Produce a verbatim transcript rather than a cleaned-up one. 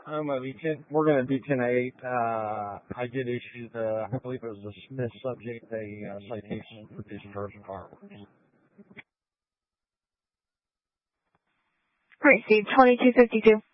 Um, uh, we can, we're going to do ten eight. Uh, I did issue the, I believe it was the Smith subject, a uh, citation for discharge of fireworks. Received twenty-two fifty-two.